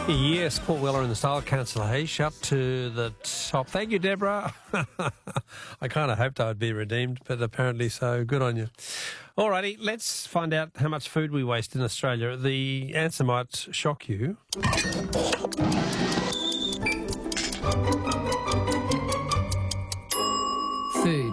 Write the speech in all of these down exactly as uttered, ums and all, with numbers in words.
Yes, Paul Weller in the Style Council. Hey, up to the top. Thank you, Deborah. I kind of hoped I would be redeemed, but apparently so. Good on you. Alrighty, let's find out how much food we waste in Australia. The answer might shock you. Food.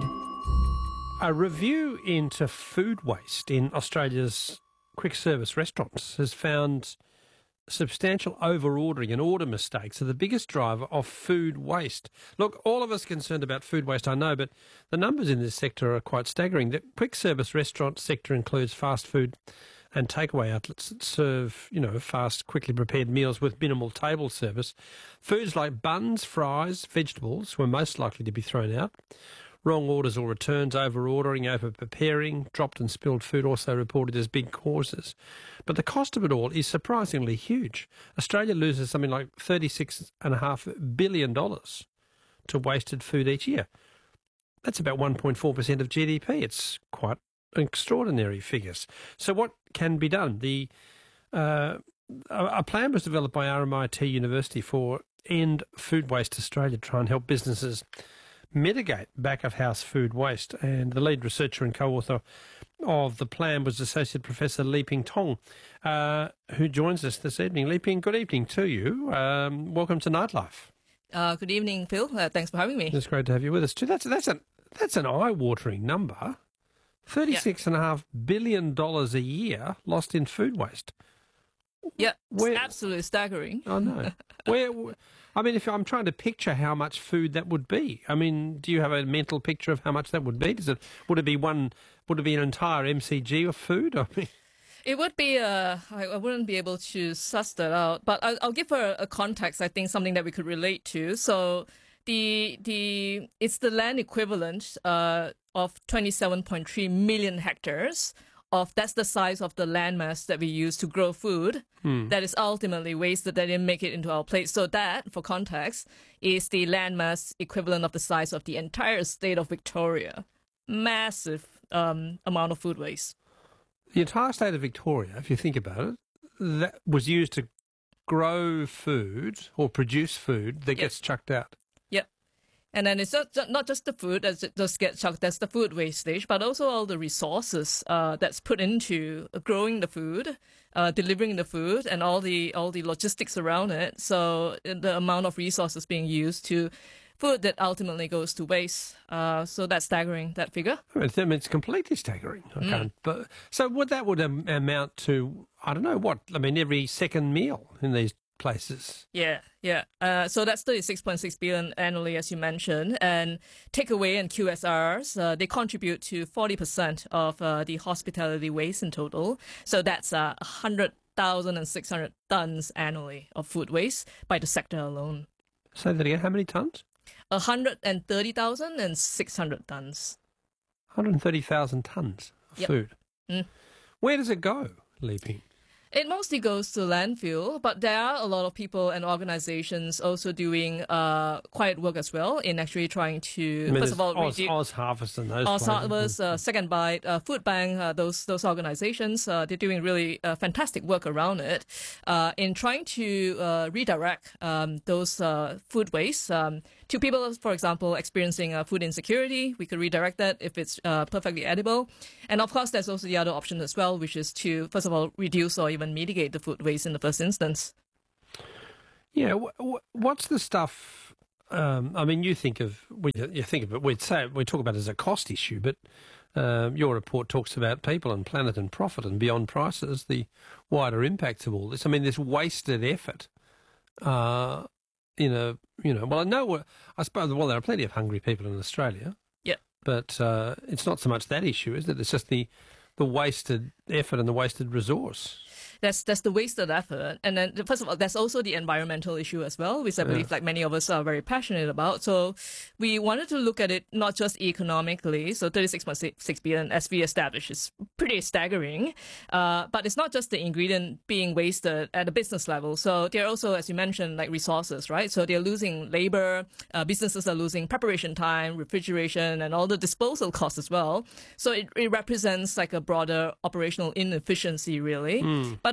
A review into food waste in Australia's quick service restaurants has found substantial over-ordering and order mistakes are the biggest driver of food waste. Look, all of us concerned about food waste, I know, but the numbers in this sector are quite staggering. The quick service restaurant sector includes fast food and takeaway outlets that serve, you know, fast, quickly prepared meals with minimal table service. Foods like buns, fries, vegetables were most likely to be thrown out. Wrong orders or returns, over-ordering, over-preparing, dropped and spilled food also reported as big causes. But the cost of it all is surprisingly huge. Australia loses something like thirty-six point five billion dollars to wasted food each year. That's about one point four percent of G D P. It's quite extraordinary figures. So what can be done? The uh, a plan was developed by R M I T University for End Food Waste Australia to try and help businesses mitigate back-of-house food waste. And the lead researcher and co-author of the plan was Associate Professor Li-Ping Tong, uh, who joins us this evening. Li-Ping, good evening to you. Um, welcome to Nightlife. Uh, good evening, Phil. Uh, thanks for having me. It's great to have you with us too. That's that's an that's an eye-watering number. Thirty-six and a half billion dollars a year lost in food waste. Yeah, Where, it's absolutely staggering. I know. Where, I mean, if I'm trying to picture how much food that would be, I mean, do you have a mental picture of how much that would be? Does it would it be one? Would it be an entire M C G of food? I mean, It would be, uh, I, I wouldn't be able to suss that out, but I'll, I'll give her a context, I think, something that we could relate to. So the the it's the land equivalent uh, of twenty-seven point three million hectares. Of, that's the size of the landmass that we use to grow food hmm. that is ultimately wasted, that didn't make it into our plate. So that, for context, is the landmass equivalent of the size of the entire state of Victoria. Massive um, amount of food waste. The entire state of Victoria, if you think about it, that was used to grow food or produce food that yep. gets chucked out. Yep. And then it's not, not just the food that just gets chucked, that's the food wastage, but also all the resources uh, that's put into growing the food, uh, delivering the food, and all the all the logistics around it. So the amount of resources being used to food that ultimately goes to waste. Uh, so that's staggering, that figure. I mean, it's completely staggering. I mm. can't. But so what that would am- amount to, I don't know what, I mean, every second meal in these places. Yeah, yeah. Uh, so that's thirty-six point six billion annually, as you mentioned. And takeaway and Q S Rs, uh, they contribute to forty percent of uh, the hospitality waste in total. So that's uh, one hundred thousand six hundred tons annually of food waste by the sector alone. Say that again, how many tons? one hundred thirty thousand six hundred tons. one hundred thirty thousand tons of yep. food. Mm. Where does it go, Li-Ping? It mostly goes to landfill, but there are a lot of people and organizations also doing uh, quiet work as well in actually trying to, I mean, first of all, Oz, reduce... Oz Harvest and those Oz places. Harvest, uh, Second Bite, uh, Food Bank, uh, those those organizations, uh, they're doing really uh, fantastic work around it uh, in trying to uh, redirect um, those uh, food waste um, to people, for example, experiencing uh, food insecurity. We could redirect that if it's uh, perfectly edible. And of course, there's also the other option as well, which is to, first of all, reduce or even mitigate the food waste in the first instance. Yeah, w- w- what's the stuff? Um, I mean, you think of we you think of it. We'd say we talk about it as a cost issue, but um, your report talks about people and planet and profit and beyond prices. The wider impacts of all this. I mean, this wasted effort. Uh, in a you know, well, I know. I suppose well, there are plenty of hungry people in Australia. Yeah, but uh, it's not so much that issue, is it? It's just the the wasted effort and the wasted resource. That's that's the wasted effort. And then, first of all, there's also the environmental issue as well, which I believe yeah. like many of us are very passionate about. So we wanted to look at it not just economically. So thirty-six point six billion, as we established, is pretty staggering. Uh, but it's not just the ingredient being wasted at a business level. So they're also, as you mentioned, like resources, right? So they're losing labor. Uh, businesses are losing preparation time, refrigeration, and all the disposal costs as well. So it, it represents like a broader operational inefficiency, really. Mm. But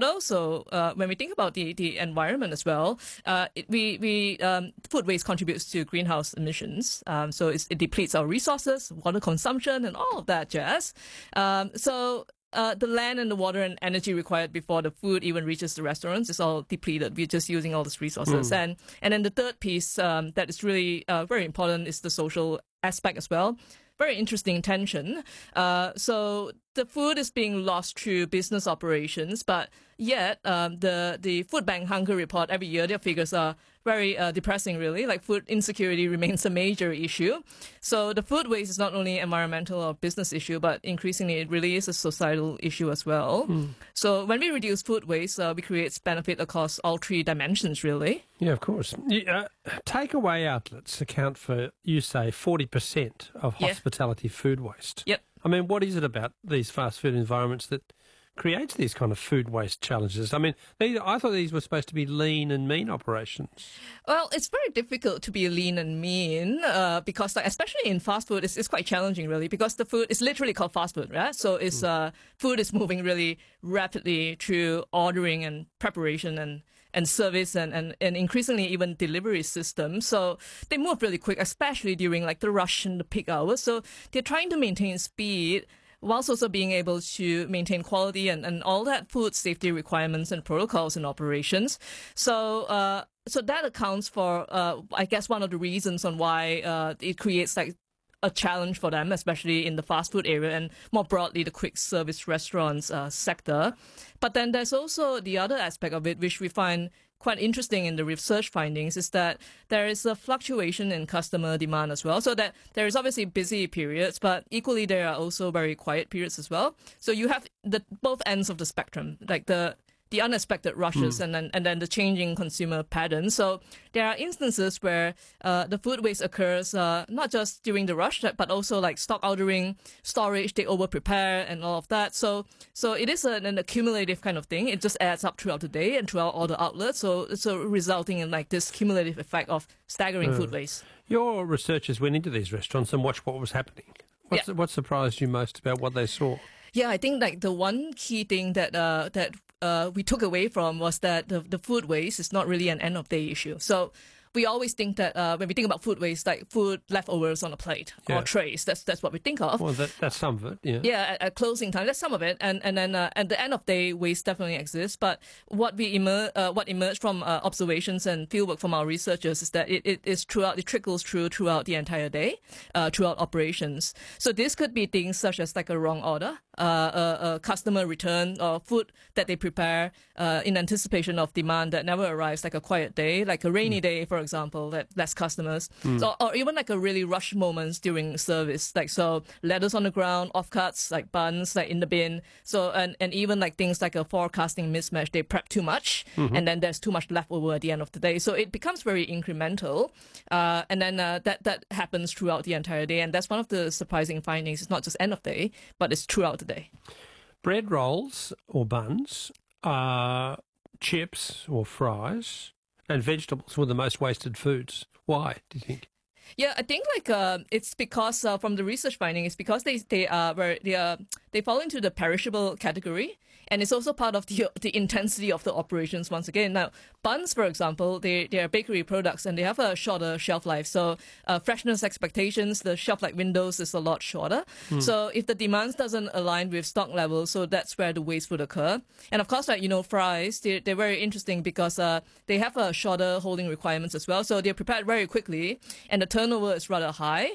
But also, uh, when we think about the, the environment as well, uh, it, we, we um, food waste contributes to greenhouse emissions. Um, so it's, it depletes our resources, water consumption, and all of that jazz. Um, so uh, the land and the water and energy required before the food even reaches the restaurants is all depleted. We're just using all these resources. Mm. And and then the third piece um, that is really uh, very important is the social aspect as well. Very interesting tension. Uh, so the food is being lost through business operations, but yet um, the the Food Bank Hunger Report every year, their figures are very uh, depressing, really. Like food insecurity remains a major issue. So the food waste is not only an environmental or business issue, but increasingly it really is a societal issue as well. Mm. So when we reduce food waste, uh, we create benefit across all three dimensions, really. Yeah, of course. Uh, takeaway outlets account for, you say, forty percent of hospitality yeah. food waste. Yep. I mean, what is it about these fast food environments that creates these kind of food waste challenges? I mean, they, I thought these were supposed to be lean and mean operations. Well, it's very difficult to be lean and mean uh, because, like, especially in fast food, it's, it's quite challenging, really, because the food is literally called fast food, right? So it's mm. uh, food is moving really rapidly through ordering and preparation and and service and, and, and increasingly even delivery systems. So they move really quick, especially during like the rush and the peak hours. So they're trying to maintain speed whilst also being able to maintain quality and, and all that food safety requirements and protocols and operations. So uh, so that accounts for, uh, I guess, one of the reasons on why uh, it creates like a challenge for them, especially in the fast food area and more broadly the quick service restaurants uh, sector. But then there's also the other aspect of it, which we find quite interesting in the research findings, is that there is a fluctuation in customer demand as well. So that there is obviously busy periods, but equally there are also very quiet periods as well. So you have the both ends of the spectrum, like the the unexpected rushes mm. and then and then the changing consumer patterns. So there are instances where uh, the food waste occurs uh, not just during the rush, but also like stock ordering, storage, they over prepare and all of that. So so it is an, an accumulative kind of thing. It just adds up throughout the day and throughout all the outlets. So it's so resulting in like this cumulative effect of staggering uh, food waste. Your researchers went into these restaurants and watched what was happening. What's, yeah. What surprised you most about what they saw? Yeah, I think like the one key thing that uh, that uh, we took away from was that the, the food waste is not really an end-of-day issue. So we always think that uh, when we think about food waste, like food leftovers on a plate yeah. or trays, that's that's what we think of. Well, that, that's some of it, yeah. Yeah, at, at closing time, that's some of it, and and then uh, at the end of day, waste definitely exists. But what we emer- uh, what emerged from uh, observations and fieldwork from our researchers is that it, it is throughout, it trickles through throughout the entire day, uh, throughout operations. So this could be things such as like a wrong order, uh, a, a customer return, or food that they prepare uh, in anticipation of demand that never arrives, like a quiet day, like a rainy mm. day, for example, that less customers, mm. so, or even like a really rush moments during service, like so lettuce on the ground, offcuts, like buns, like in the bin. So and, and even like things like a forecasting mismatch, they prep too much, mm-hmm. and then there's too much left over at the end of the day. So it becomes very incremental, uh, and then uh, that that happens throughout the entire day, and that's one of the surprising findings. It's not just end of day, but it's throughout the day. Bread rolls or buns, uh, chips or fries, and vegetables were the most wasted foods. Why, do you think? Yeah, I think like uh, it's because uh, from the research finding, it's because they they are very, they are they fall into the perishable category, and it's also part of the the intensity of the operations. Once again, now buns, for example, they they are bakery products and they have a shorter shelf life. So uh, freshness expectations, the shelf life windows is a lot shorter. Mm. So if the demand doesn't align with stock levels, so that's where the waste would occur. And of course, like you know, fries, they they're very interesting because uh, they have a shorter holding requirements as well. So they're prepared very quickly, and the turnover is rather high.